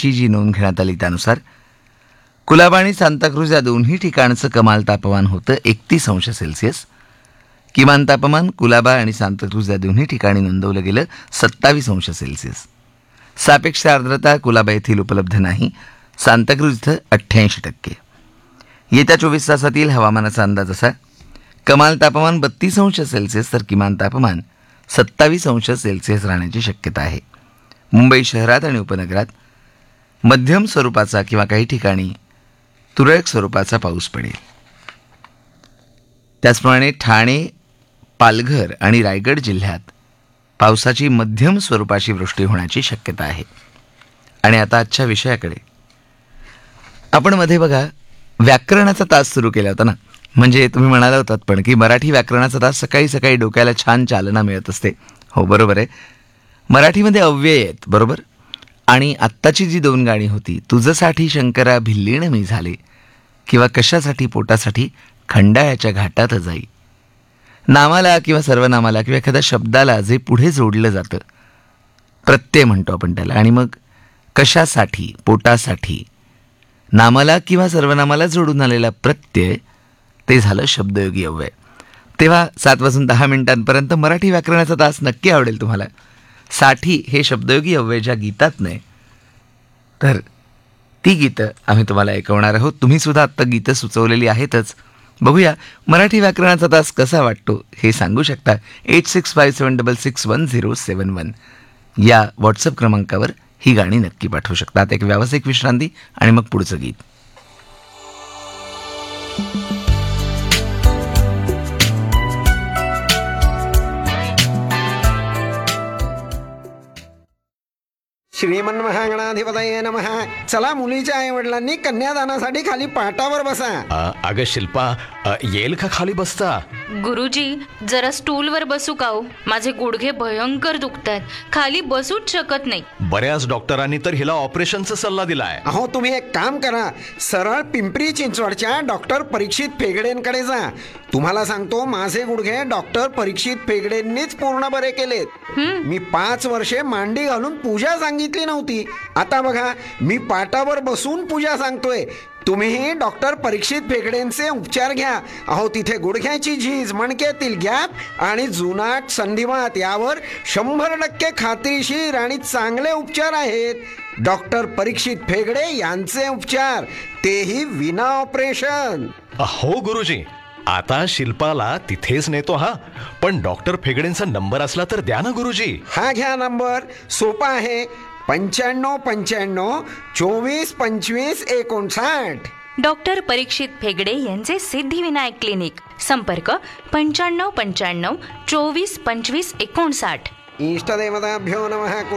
तापमानाची जी नोंद घेण्यात आली त्यानुसार कुलाबा आणि सांताक्रूज या दोन्ही ठिकाणचं कमाल तापमान होतं 31 अंश सेल्सिअस. किमान तापमान कुलाबा आणि सांताक्रूज या दोन्ही ठिकाणी नोंदवलं गेलं 27 अंश सेल्सिअस. सापेक्ष आर्द्रता कुलाबा येथील उपलब्ध नाही, सांताक्रूज इथं 88%. येत्या 24 तासातील हवामानाचा अंदाज असा: कमाल तापमान 32 अंश सेल्सिअस तर किमान तापमान 27 अंश सेल्सिअस राहण्याची शक्यता आहे. मुंबई शहरात आणि उपनगरात मध्यम स्वरूपाचा किंवा काही ठिकाणी तुरळक स्वरूपाचा पाऊस पडेल. त्याचप्रमाणे ठाणे, पालघर आणि रायगड जिल्ह्यात पावसाची मध्यम स्वरूपाची वृष्टी होण्याची शक्यता आहे. आणि आता आजच्या विषयाकडे. आपण मध्ये बघा व्याकरणाचा तास सुरू केला होता ना, म्हणजे तुम्ही म्हणाला होतात पण की मराठी व्याकरणाचा तास सकाळी सकाळी डोक्याला छान चालना मिळत असते. हो बरोबर आहे. मराठीमध्ये अव्यय आहेत बरोबर. आणि आत्ताची जी 2 गाणी होती, तुझसाठी शंकरा भिल्लीण मी झाले किंवा कशासाठी पोटासाठी खंडाळ्याच्या घाटात जाई, नामाला किंवा सर्वनामाला किंवा एखाद्या शब्दाला जे पुढे जोडलं जातं प्रत्यय म्हणतो आपण त्याला, आणि मग कशासाठी पोटासाठी नामाला किंवा सर्वनामाला जोडून आलेला प्रत्यय ते झालं शब्दयोगी अव्यय. तेव्हा 7:10 मराठी व्याकरणाचा तास नक्की आवडेल तुम्हाला. साठी हे शब्दयोगी अव्यय ज्या गीतात नाही तर ती गीतं आम्ही तुम्हाला ऐकवणार आहोत. तुम्ही सुद्धा आत्ता गीतं सुचवलेली आहेतच. बघूया मराठी व्याकरणाचा तास कसा वाटतो हे सांगू शकता. 8657661071 या व्हॉट्सअप क्रमांकावर ही गाणी नक्की पाठवू शकतात. एक व्यावसायिक विश्रांती आणि मग पुढचं गीत. श्रीमन महागणाधिपतये नमः. चला, मुलीच्या आई वडिलांनी कन्यादानासाठी खाली पाटावर बसा. अगं शिल्पा, येईल का खाली बसता? गुरुजी, जरा स्टूलवर बसू का हो? माझे गुडघे भयंकर दुखतात, खाली बसूच शकत नाही. बऱ्याच डॉक्टरांनी तर हिला ऑपरेशनचा सल्ला दिलाय. अहो, तुम्ही एक काम करा, सरळ पिंपरी चिंचवडच्या डॉक्टर परीक्षित फेगडेंकडे जा. तुम्हाला सांगतो, माझे गुडघे डॉक्टर परीक्षित फेगडेंनीच पूर्ण बरे केलेत. मी 5 वर्षे मांडी घालून पूजा सांगितली नव्हती. आता बघा, मी पाटावर बसून पूजा सांगतोय. तुम्हीही डॉक्टर परीक्षित फेगडेंचे उपचार घ्या. अहो, तिथे गुडघ्याची झीज, मणक्यातील गॅप आणि जुनाट संधिवात यावर 100% खात्रीशीर आणि चांगले उपचार आहेत. डॉक्टर परीक्षित फेगडे यांचे उपचार, तेही विना ऑपरेशन. हो गुरुजी, आता शिल्पाला तिथेच नेतो. हा, पण डॉक्टर फेगडेंचा नंबर असला तर द्या ना गुरुजी. हा घ्या नंबर, सोपा आहे. 9595 24 25 59. डॉक्टर परीक्षित फेगडे यांचे सिद्धिविनायक क्लिनिक. संपर्क 9595 24 25 59. इष्टदेवताभ्यो नमः.